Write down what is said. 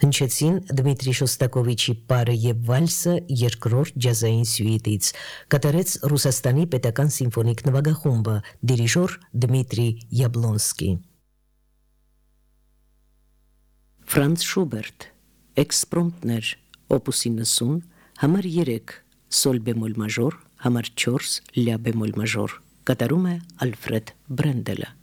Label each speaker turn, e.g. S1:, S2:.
S1: Հնչեցին Դմիտրի Շոստակովիչի «Պարը եւ վալսը» երկրորդ ջազային սյուիտից, կատարեց Ռուսաստանի պետական սիմֆոնիկ նվագախումբը, դիրիժոր Դմիտրի Յաբլոնսկի։ Ֆրանց Շուբերտ, Էքսպրոմտներ, օպուս 90, համար 3, սոլ բեմոլ մաժոր, համար 4, լյա բեմոլ մաժոր, կատարում է Ալֆրեդ Բրենդելը։